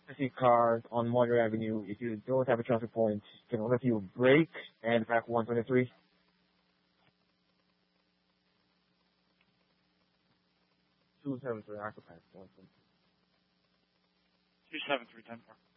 see cars on Moyer Avenue. If you don't have a traffic point, can one of you brake and back 123? 273, occupied 123. 273, 10-4.